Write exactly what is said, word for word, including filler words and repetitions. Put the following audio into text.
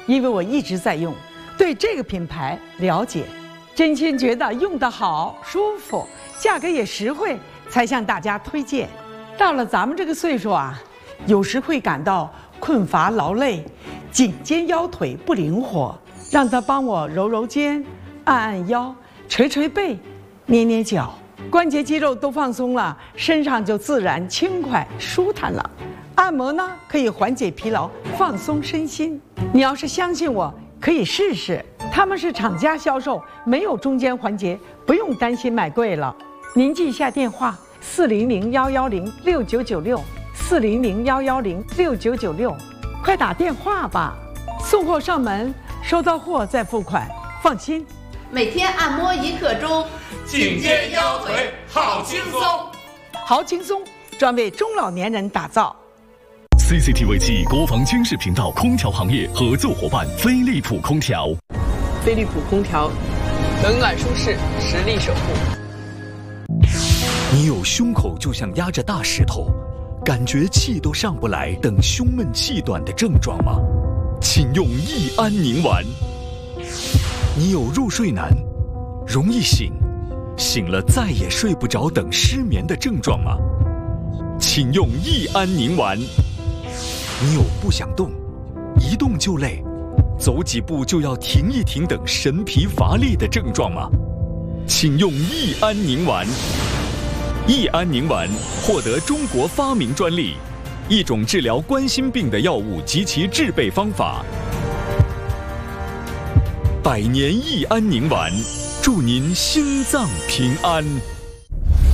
因为我一直在用，对这个品牌了解，真心觉得用得好、舒服，价格也实惠，才向大家推荐。到了咱们这个岁数啊，有时会感到困乏劳累，颈肩腰腿不灵活，让它帮我揉揉肩、按按腰、捶捶背、捏捏脚，关节肌肉都放松了，身上就自然轻快舒坦了。按摩呢，可以缓解疲劳，放松身心。你要是相信我，可以试试。他们是厂家销售，没有中间环节，不用担心买贵了。您记一下电话：四零零幺幺零六九九六，四零零幺幺零六九九六，快打电话吧。送货上门，收到货再付款，放心。 每天按摩一刻钟， 颈肩腰腿好轻松， 好轻松，专为中老年人打造。 C C T V 暨国防军事频道空调行业合作伙伴飞利浦空调。 飞利浦空调，冷暖舒适，实力守护。 你有胸口就像压着大石头，感觉气都上不来等胸闷气短的症状吗？请用益安宁丸。你有入睡难、容易醒、醒了再也睡不着等失眠的症状吗？请用益安宁丸。你有不想动、一动就累、走几步就要停一停等神疲乏力的症状吗？请用益安宁丸。益安宁丸获得中国发明专利，一种治疗冠心病的药物及其制备方法。百年益安宁丸，祝您心脏平安。